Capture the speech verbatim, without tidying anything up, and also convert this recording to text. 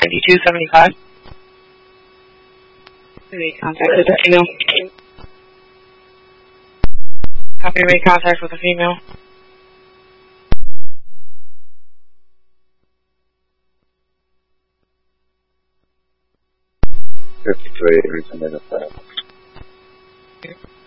ninety-two seventy-five. Made contact with a female. Copy, made contact with a female. fifty-three, reason identified.